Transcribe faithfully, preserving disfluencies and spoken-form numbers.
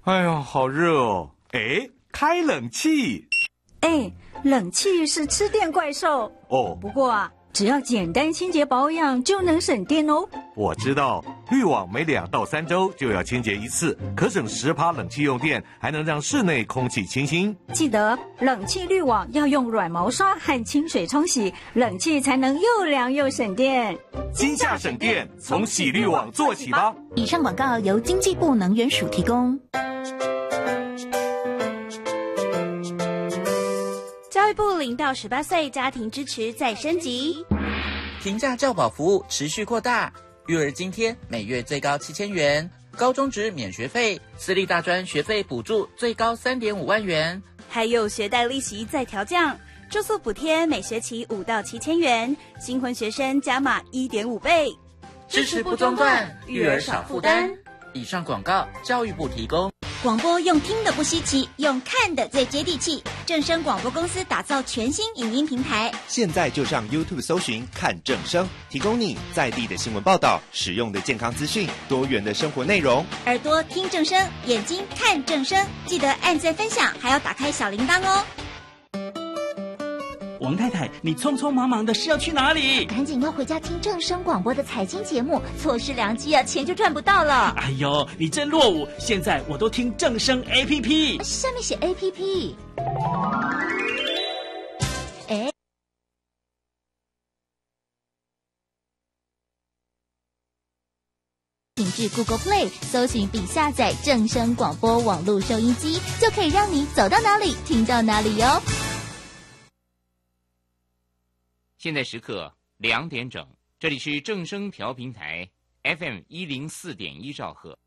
哎呀，好热哦！哎，开冷气。 哎，冷气是吃电怪兽哦。 不过啊，只要简单清洁保养就能省电哦。 我知道，滤网每两到三周就要清洁一次，可省十趴冷气用电，还能让室内空气清新。 记得冷气滤网要用软毛刷和清水冲洗，冷气才能又凉又省电。 今夏省电，从洗滤网做起吧。 以上广告由经济部能源署提供。 教育部零到十八岁家庭支持再升级， 平价教保服务持续扩大，育儿津贴每月最高七千元，高中职免学费，私立大专学费补助最高三点五万元， 还有学贷利息再调降，住宿补贴每学期五到七千元，新婚学生加码一点五倍， 支持不中断，育儿少负担。以上广告，教育部提供。 广播用听的不稀奇，用看的最接地气。正声广播公司打造全新影音平台， 现在就上 YouTube 搜寻看正声，提供你在地的新闻报道、实用的健康资讯、多元的生活内容。 耳朵听正声，眼睛看正声，记得按赞分享，还要打开小铃铛哦。 王太太，你匆匆忙忙的是要去哪里？ 赶紧要回家听正声广播的财经节目，错失良机啊，钱就赚不到了。 哎呦，你真落伍！现在我都听正声 A P P， 下面写 A P P。哎，请至 Google Play 搜寻并下载正声广播网络收音机，就可以让你走到哪里听到哪里哟。 现在时刻两点整，这里是正声调频台 F M 一零四点一兆赫。